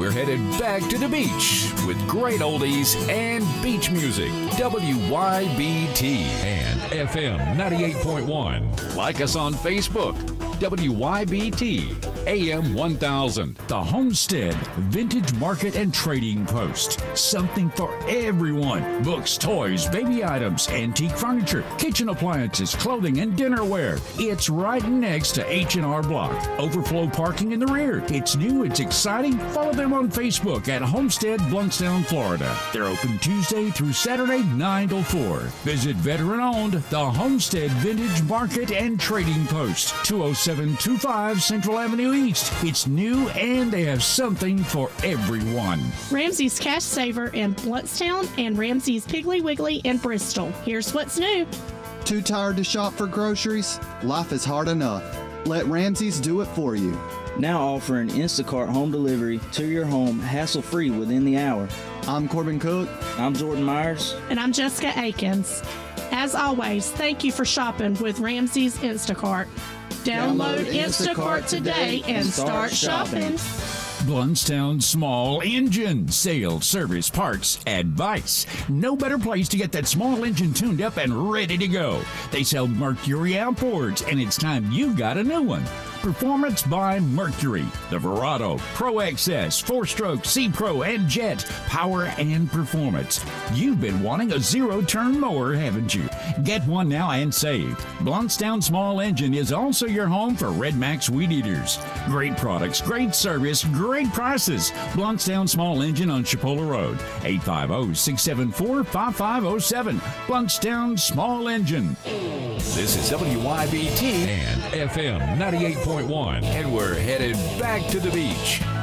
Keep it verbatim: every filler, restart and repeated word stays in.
we're headed back to the beach with great oldies and beach music. W Y B T and F M ninety-eight point one. Like us on Facebook. W Y B T A M one thousand. The Homestead Vintage Market and Trading Post. Something for everyone. Books, toys, baby items, antique furniture, kitchen appliances, clothing, and dinnerware. It's right next to H and R Block. Overflow parking in the rear. It's new, it's exciting. Follow them on Facebook at Homestead Bluntstown, Florida. They're open Tuesday through Saturday, nine to four. Visit veteran-owned The Homestead Vintage Market and Trading Post, two oh seven two five Central Avenue East. It's new and they have something for everyone. Ramsey's Cash Saver in Bluntstown and Ramsey's Piggly Wiggly in Bristol. Here's what's new. Too tired to shop for groceries? Life is hard enough. Let Ramsey's do it for you. Now offering Instacart home delivery to your home hassle-free within the hour. I'm Corbin Cook. I'm Jordan Myers. And I'm Jessica Akins. As always, thank you for shopping with Ramsey's Instacart. Download Instacart today and start shopping. Bluntstown Small Engine Sales, Service, Parts, Advice. No better place to get that small engine tuned up and ready to go. They sell Mercury outboards, and it's time you got a new one. Performance by Mercury. The Verado, Pro X S, four-stroke, C-Pro, and Jet. Power and performance. You've been wanting a zero-turn mower, haven't you? Get one now and save. Bluntstown Small Engine is also your home for Red Max Weed Eaters. Great products, great service, great prices. Bluntstown Small Engine on Chipola Road. eight five zero, six seven four, five five zero seven. Bluntstown Small Engine. This is W Y B T and F M ninety-eight point one, and we're headed back to the beach.